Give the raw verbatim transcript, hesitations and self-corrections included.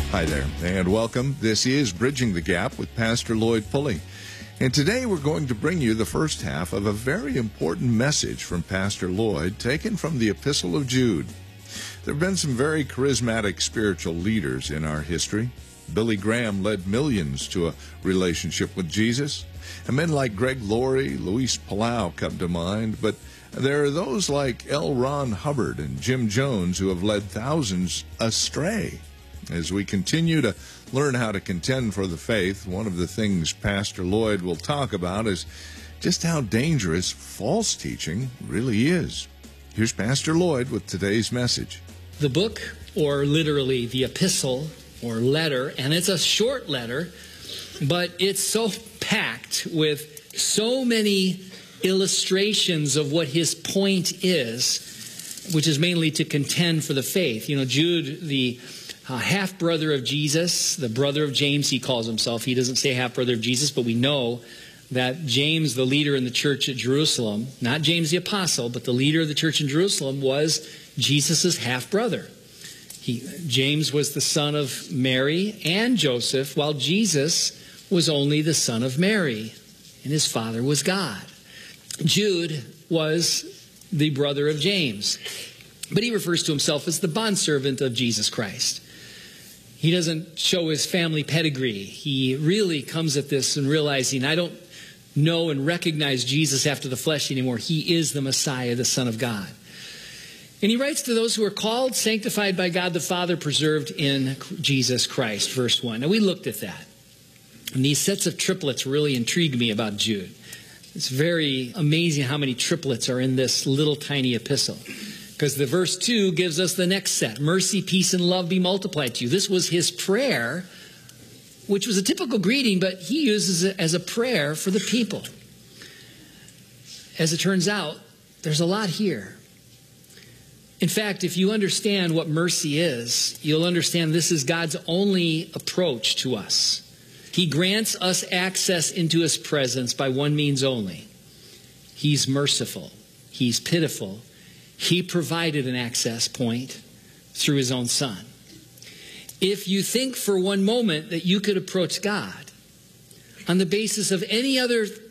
Hi there, and welcome. This is Bridging the Gap with Pastor Lloyd Pulley. And today we're going to bring you the first half of a very important message from Pastor Lloyd, taken from the Epistle of Jude. There have been some very charismatic spiritual leaders in our history. Billy Graham led millions to a relationship with Jesus. And men like Greg Laurie, Luis Palau come to mind, but there are those like L. Ron Hubbard and Jim Jones who have led thousands astray. As we continue to learn how to contend for the faith, one of the things Pastor Lloyd will talk about is just how dangerous false teaching really is. Here's Pastor Lloyd with today's message. The book, or literally the epistle or letter, and it's a short letter, but it's so packed with so many illustrations of what his point is, which is mainly to contend for the faith. You know, Jude, the Uh, half-brother of Jesus, the brother of James, he calls himself. He doesn't say half-brother of Jesus, but we know that James, the leader in the church at Jerusalem, not James the apostle, but the leader of the church in Jerusalem, was Jesus' half-brother. He, James was the son of Mary and Joseph, while Jesus was only the son of Mary, and his father was God. Jude was the brother of James, but he refers to himself as the bondservant of Jesus Christ. He doesn't show his family pedigree. He really comes at this and realizing, I don't know and recognize Jesus after the flesh anymore. He is the Messiah, the Son of God. And he writes to those who are called, sanctified by God the Father, preserved in Jesus Christ, verse one. Now, we looked at that. And these sets of triplets really intrigue me about Jude. It's very amazing how many triplets are in this little tiny epistle. Because the verse two gives us the next set. Mercy, peace, and love be multiplied to you. This was his prayer, which was a typical greeting, but he uses it as a prayer for the people. As it turns out, there's a lot here. In fact, if you understand what mercy is, you'll understand this is God's only approach to us. He grants us access into his presence by one means only. He's merciful. He's pitiful. He provided an access point through his own Son. If you think for one moment that you could approach God on the basis of any other